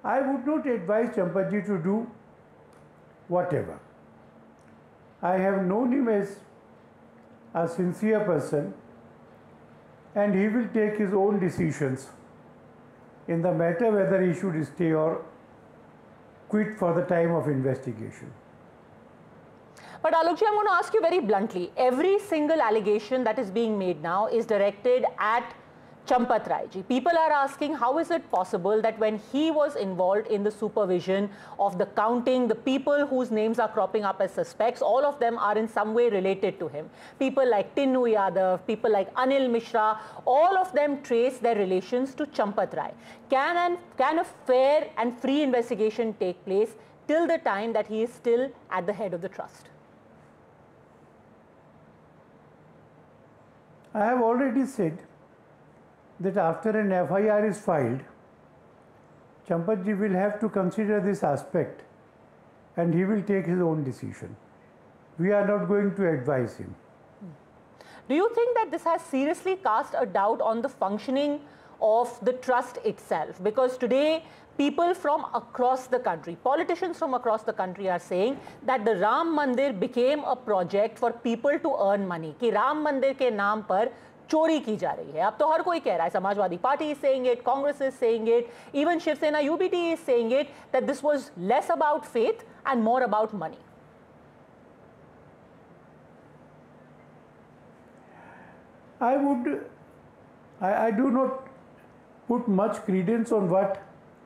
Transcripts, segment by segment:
I would not advise Champaji to do whatever. I have known him as a sincere person, and he will take his own decisions in the matter whether he should stay or quit for the time of investigation. But Alokji, I'm going to ask you very bluntly. Every single allegation that is being made now is directed at Champat Rai ji. People are asking, how is it possible that when he was involved in the supervision of the counting, the people whose names are cropping up as suspects, all of them are in some way related to him. People like Tinnu Yadav, people like Anil Mishra, all of them trace their relations to Champat Rai. Can a fair and free investigation take place till the time that he is still at the head of the trust? I have already said that after an FIR is filed, Champatji will have to consider this aspect and he will take his own decision. We are not going to advise him. Do you think that this has seriously cast a doubt on the functioning of the trust itself? Because today, people from across the country, politicians from across the country are saying that the Ram Mandir became a project for people to earn money. कि Ram Mandir के नाम पर चोरी की जा रही है. अब तो हर कोई कह रहा है, Samajwadi party is saying it, Congress is saying it, even Shiv Sena UBT is saying it, that this was less about faith and more about money. I do not put much credence on what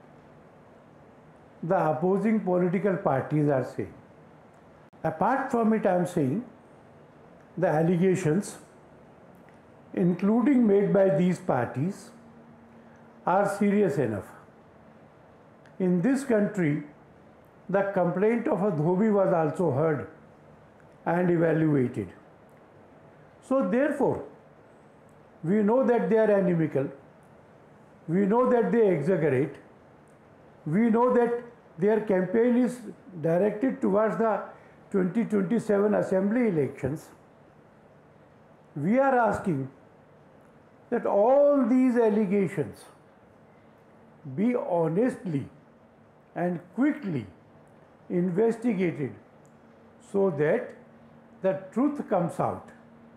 the opposing political parties are saying. Apart from it, I am saying the allegations, including made by these parties, are serious enough. In this country, the complaint of a dhobi was also heard and evaluated. So therefore, we know that they are inimical, we know that they exaggerate, we know that their campaign is directed towards the 2027 assembly elections. We are asking that all these allegations be honestly and quickly investigated so that the truth comes out.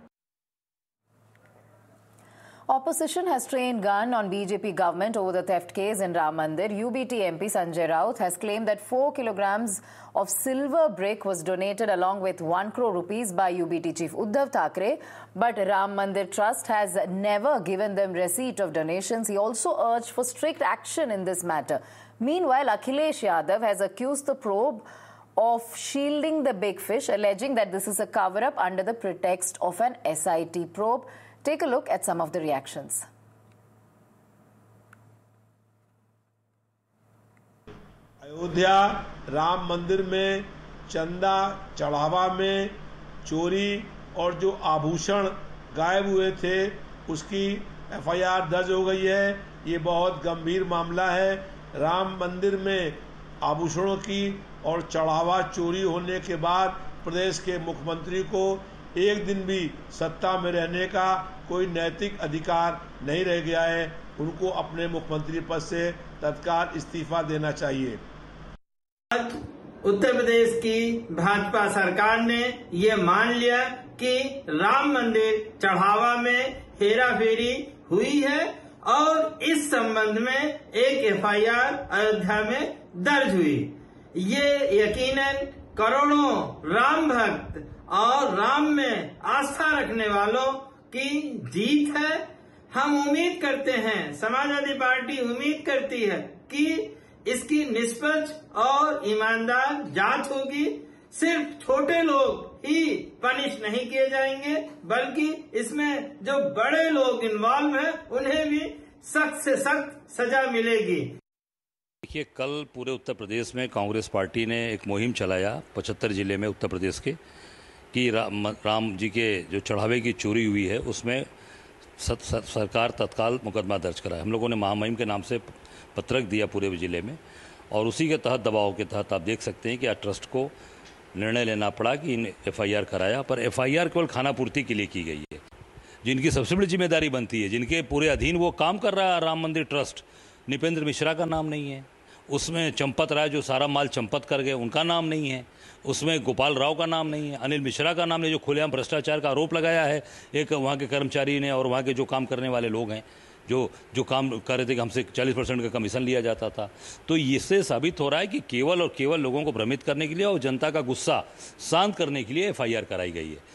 Opposition has trained gun on BJP government over the theft case in Ram Mandir. UBT MP Sanjay Raut has claimed that 4 kilograms of silver brick was donated along with 1 crore rupees by UBT chief Uddhav Thackeray. But Ram Mandir Trust has never given them receipt of donations. He also urged for strict action in this matter. Meanwhile, Akhilesh Yadav has accused the probe of shielding the big fish, alleging that this is a cover-up under the pretext of an SIT probe. Take a look at some of the reactions. Ayodhya Ram मंदिर में चंदा चढ़ावा में चोरी और जो आभूषण गायब हुए थे उसकी एफआईआर दर्ज हो गई है. ये बहुत गंभीर मामला है. राम मंदिर में आभूषणों की और चढ़ावा चोरी होने के बाद प्रदेश के मुख्यमंत्री को एक दिन भी सत्ता में रहने का कोई नैतिक अधिकार नहीं रह गया है. उनको अपने मुख्यमंत्री पद से तत्काल इस्तीफा देना चाहिए. उत्तर प्रदेश की भाजपा सरकार ने ये मान लिया कि राम मंदिर चढ़ावा में हेराफेरी हुई है और इस संबंध में एक एफआईआर अयोध्या में दर्ज हुई. ये यकीनन करोड़ों राम भक्त और राम में आस्था रखने वालों की जीत है. हम उम्मीद करते हैं, समाजवादी पार्टी उम्मीद करती है कि इसकी निष्पक्ष और ईमानदार जांच होगी. सिर्फ छोटे लोग ही पनिश नहीं किए जाएंगे बल्कि इसमें जो बड़े लोग इन्वॉल्व हैं उन्हें भी सख्त से सख्त सजा मिलेगी. देखिए, कल पूरे उत्तर प्रदेश में कांग्रेस पार्टी ने एक मुहिम चलाया 75 जिले में उत्तर प्रदेश के कि राम जी के जो चढ़ावे की चोरी हुई है उसमें सरकार तत्काल मुकदमा दर्ज कराए. हम लोगों ने महामहिम के नाम से पत्रक दिया पूरे जिले में और उसी के तहत दबाव के तहत आप देख सकते हैं कि आज ट्रस्ट को निर्णय लेना पड़ा कि इन एफआईआर कराया. पर एफआईआर केवल खानापूर्ति के लिए की गई है. जिनकी सबसे बड़ी जिम्मेदारी बनती है, जिनके पूरे अधीन वो काम कर रहा है राम मंदिर ट्रस्ट, निपेंद्र मिश्रा का नाम नहीं है. उसमें चंपत राय जो सारा माल चंपत कर गए उनका नाम नहीं है, उसमें गोपाल राव का नाम नहीं है, अनिल मिश्रा का नाम नहीं, जो खुलेआम भ्रष्टाचार का आरोप लगाया है एक वहाँ के कर्मचारी ने और वहाँ के जो काम करने वाले लोग हैं जो काम कर रहे थे कि हमसे 40% का कमीशन लिया जाता था। तो इससे साबित हो रहा है कि केवल और केवल लोगों को भ्रमित करने के लिए और जनता का गुस्सा शांत करने के लिए FIR कराई गई है।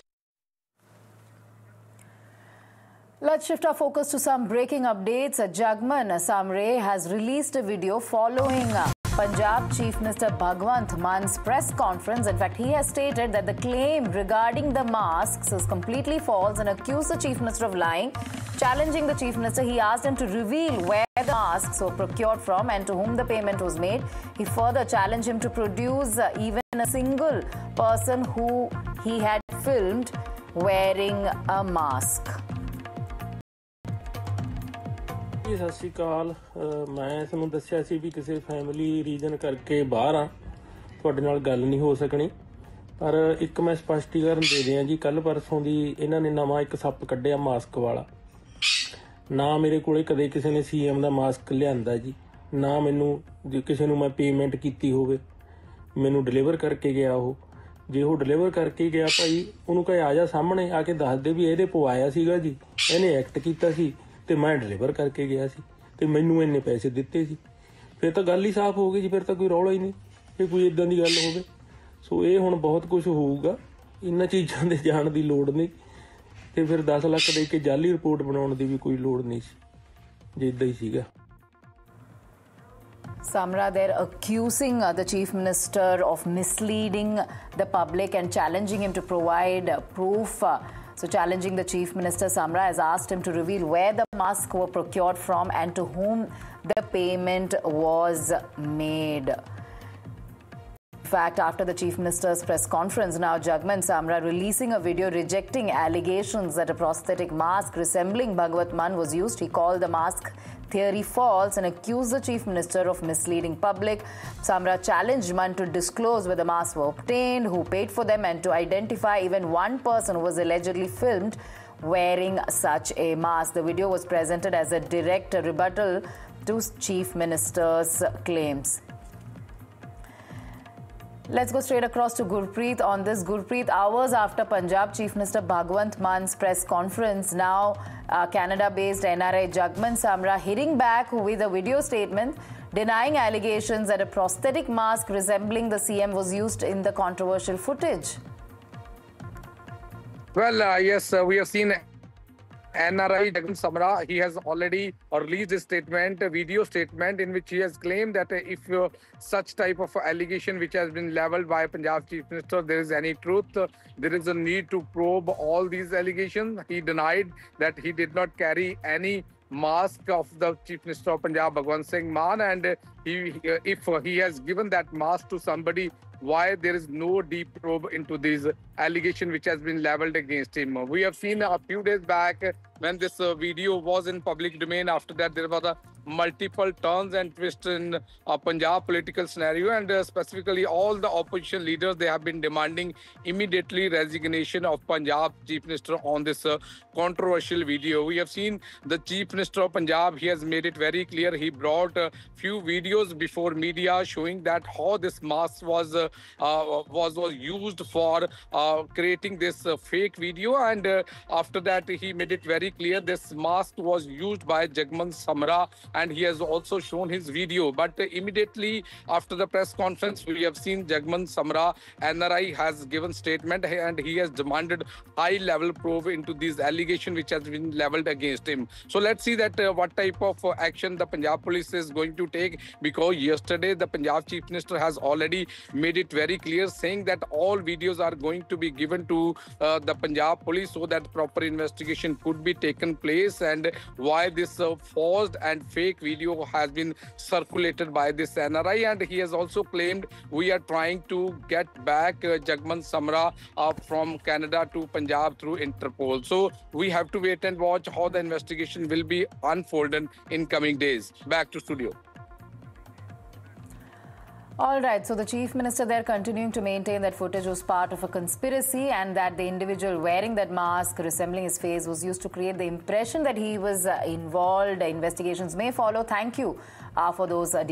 Let's shift our focus to some breaking updates. Jagman Samre has released a video following Punjab Chief Minister Bhagwant Mann's press conference. In fact, he has stated that the claim regarding the masks is completely false and accused the Chief Minister of lying. Challenging the Chief Minister, he asked him to reveal where the masks were procured from and to whom the payment was made. He further challenged him to produce even a single person who he had filmed wearing a mask. ਜੀ ਸਤਿ ਸ਼੍ਰੀ ਅਕਾਲ। ਮੈਂ ਤੁਹਾਨੂੰ ਦੱਸਿਆ ਸੀ ਵੀ ਕਿਸੇ family reason ਕਰਕੇ ਬਾਹਰ ਆ, ਤੁਹਾਡੇ ਨਾਲ ਗੱਲ ਨਹੀਂ ਹੋ ਸਕਣੀ, ਪਰ ਇੱਕ ਮੈਂ ਸਪਸ਼ਟੀਕਰਨ ਦੇ ਦਿਆਂ ਜੀ। ਕੱਲ ਪਰਸੋਂ ਦੀ ਇਹਨਾਂ ਨੇ ਨਵਾਂ ਇੱਕ ਸੱਪ ਕੱਢਿਆ ਮਾਸਕ ਵਾਲਾ। ਨਾ ਮੇਰੇ ਕੋਲੇ ਕਦੇ ਕਿਸੇ ਨੇ CM ਦਾ ਮਾਸਕ ਲਿਆਂਦਾ ਜੀ, ਨਾ ਮੈਨੂੰ ਜੇ ਕਿਸੇ ਨੂੰ ਮੈਂ ਪੇਮੈਂਟ ਕੀਤੀ ਹੋਵੇ। ਮੈਨੂੰ ਡਿਲੀਵਰ ਕਰਕੇ ਗਿਆ ਉਹ। ਜੇ ਉਹ ਡਿਲੀਵਰ ਕਰਕੇ ਗਿਆ ਭਾਈ, ਉਹਨੂੰ ਕਹੇ ਆ ਜਾ ਸਾਹਮਣੇ ਆ ਕੇ ਦੱਸ ਦੇ ਵੀ ਇਹਦੇ ਪਵਾਇਆ ਸੀਗਾ ਜੀ, ਇਹਨੇ ਐਕਟ ਕੀਤਾ ਸੀ ਤੇ ਮੈਂ ਡਿਲੀਵਰ ਕਰਕੇ ਗਿਆ ਸੀ ਤੇ ਮੈਨੂੰ ਇੰਨੇ ਪੈਸੇ ਦਿੱਤੇ ਸੀ। ਫਿਰ ਤਾਂ ਗੱਲ ਹੀ ਸਾਫ਼ ਹੋ ਗਈ ਜੀ, ਫਿਰ ਤਾਂ ਕੋਈ ਰੌਲਾ ਹੀ ਨਹੀਂ ਕਿ ਕੋਈ ਇਦਾਂ ਦੀ ਗੱਲ ਹੋਵੇ। ਸੋ ਇਹ ਹੁਣ ਬਹੁਤ ਕੁਝ ਹੋਊਗਾ, ਇਹਨਾਂ ਚੀਜ਼ਾਂ ਦੇ ਜਾਣ ਦੀ ਲੋੜ ਨਹੀਂ ਤੇ ਫਿਰ 10 ਲੱਖ ਦੇ ਕੇ ਜਾਲੀ ਰਿਪੋਰਟ ਬਣਾਉਣ ਦੀ ਵੀ ਕੋਈ ਲੋੜ ਨਹੀਂ ਸੀ ਜੇ ਇਦਾਂ ਹੀ ਸੀਗਾ। Samra, they're accusing the Chief Minister of misleading the public and challenging him to provide proof. So challenging the Chief Minister, Samra has asked him to reveal where the masks were procured from and to whom the payment was made. In fact, after the Chief Minister's press conference, now Jagman Samra releasing a video rejecting allegations that a prosthetic mask resembling Bhagwant Mann was used. He called the mask theory false and accused the Chief Minister of misleading public. Samra challenged Mann to disclose where the masks were obtained, who paid for them, and to identify even one person who was allegedly filmed wearing such a mask. The video was presented as a direct rebuttal to Chief Minister's claims. Let's go straight across to Gurpreet on this. Gurpreet, hours after Punjab Chief Minister Bhagwant Mann's press conference, now Canada-based NRI Jagman Samra hitting back with a video statement denying allegations that a prosthetic mask resembling the CM was used in the controversial footage. Well, yes, we have seen NRI Jagman Samra. He has already released a statement, a video statement, in which he has claimed that if such type of allegation which has been leveled by Punjab Chief Minister, there is any truth, there is a need to probe all these allegations. He denied that he did not carry any mask of the Chief Minister of Punjab, Bhagwant Singh Mann, and if he has given that mask to somebody, why there is no deep probe into these allegation which has been leveled against him. We have seen a few days back when this video was in public domain. After that, there was a multiple turns and twists in Punjab political scenario, and specifically all the opposition leaders, they have been demanding immediately resignation of Punjab Chief Minister on this controversial video. We have seen the Chief Minister of Punjab, he has made it very clear. He brought a few videos before media showing that how this mask was used for creating this fake video, and after that he made it very clear this mask was used by Jagman Samra, and he has also shown his video. But immediately after the press conference, we have seen Jagman Samra, NRI, has given statement, and he has demanded high-level probe into these allegations which has been leveled against him. So let's see that what type of action the Punjab police is going to take, because yesterday the Punjab Chief Minister has already made it very clear, saying that all videos are going to be given to the Punjab police so that proper investigation could be taken place, and why this forged and fake video has been circulated by this NRI. And he has also claimed we are trying to get back Jagman Samra from Canada to Punjab through Interpol. So we have to wait and watch how the investigation will be unfolded in coming days. Back to studio. All right, so the Chief Minister there continuing to maintain that footage was part of a conspiracy and that the individual wearing that mask resembling his face was used to create the impression that he was involved. Investigations may follow. Thank you for those